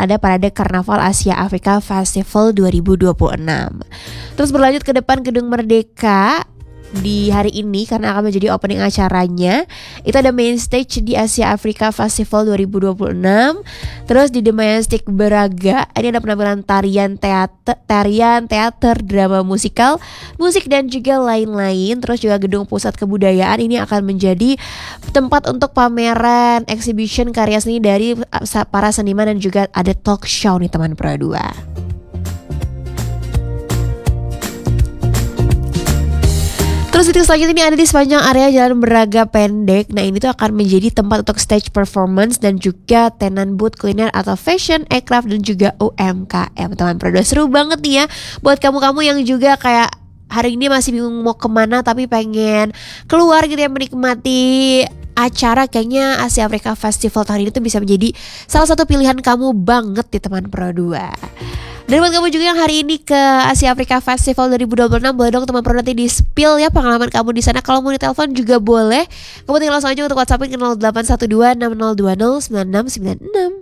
ada Parade Karnaval Asia Afrika Festival 2026. Terus berlanjut ke depan Gedung Merdeka di hari ini karena akan menjadi opening acaranya. Itu ada main stage di Asia Afrika Festival 2026. Terus di The Majestic Braga ini ada penampilan tarian teater, drama musikal, musik dan juga lain-lain. Terus juga Gedung Pusat Kebudayaan ini akan menjadi tempat untuk pameran exhibition karya seni dari para seniman dan juga ada talk show nih teman Pro 2. Terus titik selanjutnya ini ada di sepanjang area Jalan Braga Pendek. Nah ini tuh akan menjadi tempat untuk stage performance dan juga tenan booth kuliner atau fashion, aircraft dan juga UMKM. Teman Pro 2 seru banget nih ya buat kamu-kamu yang juga kayak hari ini masih bingung mau kemana tapi pengen keluar gitu ya menikmati acara. Kayaknya Asia Afrika Festival tahun ini tuh bisa menjadi salah satu pilihan kamu banget di teman Pro 2. Dan buat kamu juga yang hari ini ke Asia Afrika Festival 2026, boleh dong teman Pro nanti di spill ya pengalaman kamu di sana. Kalau mau ditelepon juga boleh. Kamu tinggal langsung aja untuk WhatsAppin ke 0812 6020 9696.